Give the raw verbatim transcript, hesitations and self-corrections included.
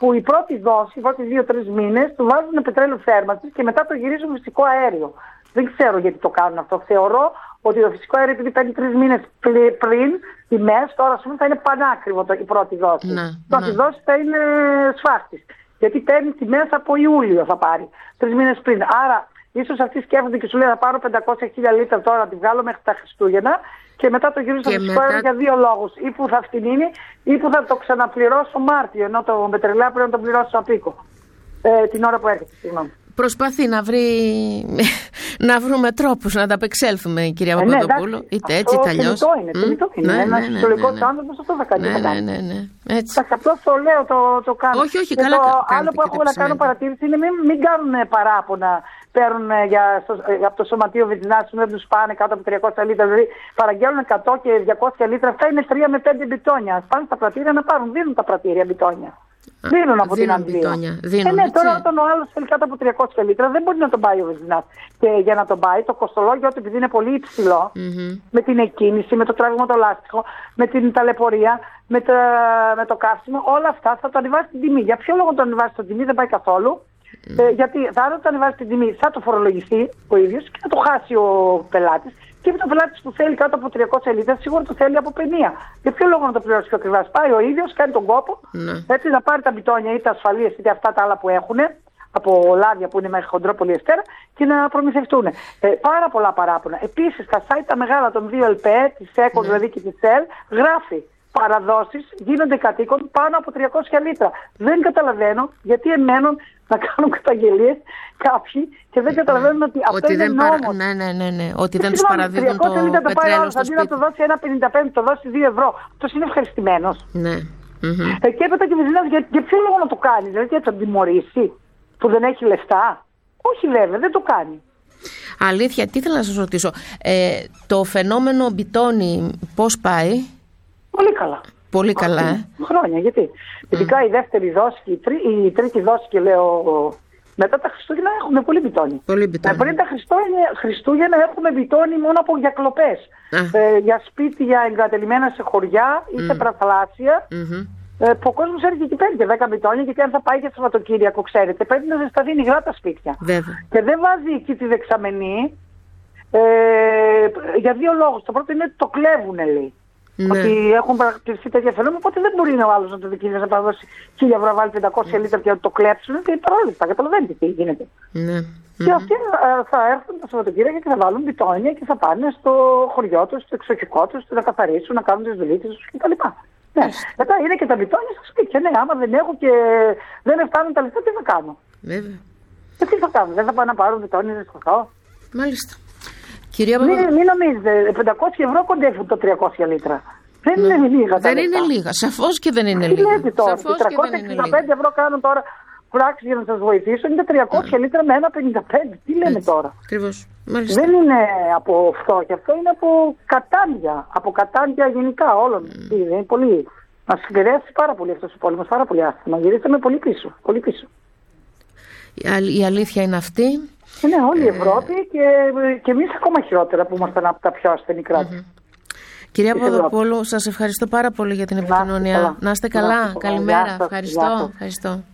που η πρώτη δόση, οι πρώτοι δύο-τρεις μήνες, του βάζουν πετρέλαιο θέρμανσης και μετά το γυρίζουν φυσικό αέριο. Δεν ξέρω γιατί το κάνουν αυτό. Θεωρώ ότι το φυσικό αέριο, επειδή παίρνει τρεις μήνες πριν τιμές, τώρα ας πούμε θα είναι πανάκριβο το, η πρώτη δόση. Ναι, η πρώτη ναι. δόση θα είναι σφάχτης. Γιατί παίρνει τιμές από Ιούλιο θα πάρει. Τρεις μήνες πριν. Άρα, ίσως αυτοί σκέφτονται και σου λέει θα πάρω πεντακόσια χιλιάδες λίτρα τώρα να τη βγάλω μέχρι τα Χριστούγεννα και μετά το γυρίζω στο φυσικό αέριο για δύο λόγους. Ή που θα φτηνίνει ή που θα το ξαναπληρώσω Μάρτιο. Ενώ το πετρελαίο πρέπει να το πληρώσω απίκο. Ε, την ώρα που έρχεται, συγγνώμη. Προσπαθεί να βρει να βρούμε τρόπους να τα απεξέλθουμε, κυρία ε, Παπαδοπούλου. Ναι, είτε έτσι, είτε αλλιώς. Το είναι, το είναι. Ναι, Ένας ναι, ναι, φυσιολογικός ναι, ναι. άνθρωπος αυτό θα κάνει. Ναι, ναι, ναι, ναι. Έτσι. Απλώς το λέω, το, το κάνω. Όχι, όχι, και καλά το κάνετε. άλλο που έχω να κάνω παρατήρηση είναι μην, μην κάνουν παράπονα. Παίρνουν για, στο, από το σωματείο Βιτζινάς, δεν τους πάνε κάτω από τριακόσια λίτρα. Δηλαδή παραγγέλνουν εκατό και διακόσια λίτρα. Αυτά είναι τρία με πέντε μπιτόνια. Ας πάνε στα πρατήρια να πάρουν. Δίνουν τα πρατήρια μπιτόνια. Δίνουν από δίνουν την Αγγλία. Δίνουν, ε, ναι, έτσι. τώρα όταν ο άλλος θέλει κάτω από τριακόσια λίτρα δεν μπορεί να τον πάει ο Βενζινάς. Και για να τον πάει το κοστολόγιο του, επειδή είναι πολύ υψηλό, mm-hmm. με την εκκίνηση, με το τράβημα το λάστιχο, με την ταλαιπωρία, με το, με το καύσιμο, όλα αυτά θα το ανεβάσει την τιμή. Για ποιο λόγο το ανεβάσει την τιμή δεν πάει καθόλου. Mm. Ε, γιατί θα το ανεβάσει την τιμή, θα το φορολογηθεί ο ίδιος και θα το χάσει ο πελάτης. Και ο πελάτης που θέλει κάτω από τριακόσια λίτρα σίγουρα το θέλει από πενήντα. Για ποιο λόγο να το πληρώσει πιο ακριβά? Πάει ο ίδιος, κάνει τον κόπο, mm. έτσι να πάρει τα μπιτόνια είτε ασφαλείες είτε αυτά τα άλλα που έχουν, από λάδια που είναι μέχρι χοντρό πολυεστέρα και να προμηθευτούν. Ε, πάρα πολλά παράπονα. Επίσης, στα site τα μεγάλα των δύο ΕΛΠΕ, της ΕΚΟ mm. δηλαδή και της ΕΛ, γράφει παραδόσεις γίνονται κατοίκων πάνω από τριακόσια λίτρα. Δεν καταλαβαίνω γιατί εμένουν να κάνουν καταγγελίες κάποιοι και δεν καταλαβαίνουν ότι αυτό ότι είναι δεν νόμος. Παρα... Ναι, ναι, ναι, ναι. Ότι δεν τους παραδίδουν το πετρέλαιο στο σπίτι. Αντί να το δώσει ένα πενήντα πέντε, το δώσει δύο ευρώ. Αυτός είναι ευχαριστημένος. Ναι. Mm-hmm. Ε, και έπειτα και Βενζινάς, για, για ποιο λόγο να το κάνει? Δηλαδή για να τον τιμωρήσει που δεν έχει λεφτά? Όχι βέβαια, δεν το κάνει. Αλήθεια, τι ήθελα να σας ρωτήσω. Ε, το φαινόμενο μπιτόνι πώς πάει? Πολύ καλά. Πολύ καλά, ε. Χρόνια, γιατί. Mm. Ειδικά η δεύτερη δόση και η, τρί, η τρίτη δόση και λέω μετά τα Χριστούγεννα έχουμε πολύ μπιτόνι. Πολύ μπιτόνι. Ε, πριν τα Χριστούγεννα, Χριστούγεννα έχουμε μπιτόνι μόνο από για κλοπές. Ε, για σπίτια εγκατελειμμένα σε χωριά ή mm. σε παραθαλάσσια. Mm-hmm. Ε, που ο κόσμος έρχεται και παίρνει και δέκα μπιτόνια, γιατί αν θα πάει για Σαββατοκύριακο, ξέρετε, πρέπει να ζεσταθεί υγρά τα σπίτια. Βέβαια. Και δεν βάζει εκεί τη δεξαμενή ε, για δύο λόγους. Το πρώτο είναι ότι το κλέβουν, λέει. Ναι. Ότι έχουν παρακτηριστεί τέτοια φαινόμενα, οπότε δεν μπορεί ο άλλος να το δικήσει, να παραδώσει χίλια ευρώ, να βάλει πεντακόσια λίτρα και να το κλέψουν. Και παρόλυφτα, καταλαβαίνετε τι γίνεται. Ναι. Και αυτοί α, θα έρθουν τα Σαββατοκύριακα και θα βάλουν μπιτόνια και θα πάνε στο χωριό τους, στο εξοχικό τους, να καθαρίσουν, να κάνουν τις δουλίτες τους κτλ. Ναι. Μετά είναι και τα μπιτόνια στα σπίτια. Ναι, άμα δεν έχω και δεν φτάνουν τα λεφτά, τι θα κάνω? Βέβαια. Και τι θα κάνω, δεν θα πάω να πάρω μπιτόνια, δεν σκοτώ. Μάλιστα. Κυρία Μην, μην νομίζετε, πεντακόσια ευρώ κοντεύουν το τριακόσια λίτρα. Δεν ναι. είναι λίγα. Δεν είναι λίγα, σαφώς και δεν είναι τι λίγα. Τι λέτε τώρα, τριακόσια εξήντα πέντε ευρώ κάνουν τώρα πράξεις για να σας βοηθήσω, είναι τριακόσια yeah. λίτρα με ένα πενήντα πέντε. Τι λέμε Έτσι. Τώρα? Ακριβώς. Δεν είναι από φτώχεια, αυτό είναι από κατάντια. Από κατάντια γενικά όλων. Mm. Είναι πολύ. Μας επηρέασε πάρα πολύ αυτός ο πόλεμος, πάρα πολύ άσχημα. Γυρίσαμε πολύ πίσω. Πολύ πίσω. Η αλήθεια είναι αυτή. Είναι όλη η Ευρώπη και, και εμείς ακόμα χειρότερα που ήμασταν από τα πιο ασθενή κράτη. Mm-hmm. Κυρία Παπαδοπούλου, σας ευχαριστώ πάρα πολύ για την επικοινωνία. Να είστε καλά. Να είστε καλά. Καλημέρα. Ευχαριστώ. Ευχαριστώ.